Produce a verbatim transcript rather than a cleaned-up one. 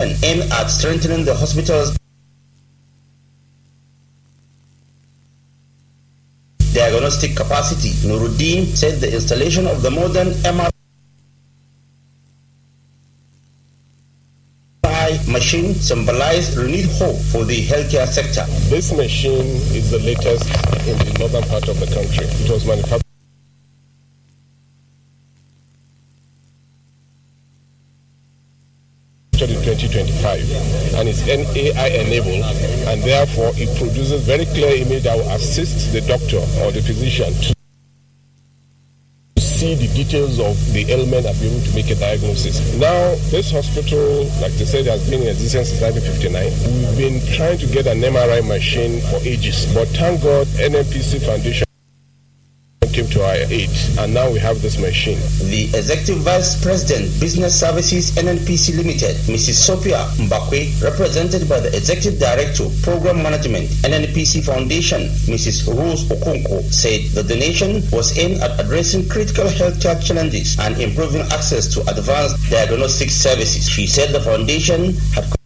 aimed at strengthening the hospital's diagnostic capacity. Nuruddin said the installation of the modern M R I machine symbolized renewed hope for the healthcare sector. This machine is the latest in the northern part of the country. It was manufactured in twenty twenty-five and it's A I enabled, and therefore it produces very clear image that will assist the doctor or the physician to see the details of the ailment and be able to make a diagnosis. Now, this hospital, like they said, has been in existence since nineteen fifty-nine. We've been trying to get an M R I machine for ages, but thank God N N P C Foundation came to our aid, and now we have this machine. The Executive Vice President, Business Services N N P C Limited, Missus Sophia Mbakwe, represented by the Executive Director, Program Management, N N P C Foundation, Missus Rose Okonko, said the donation was aimed at addressing critical healthcare challenges and improving access to advanced diagnostic services. She said the foundation had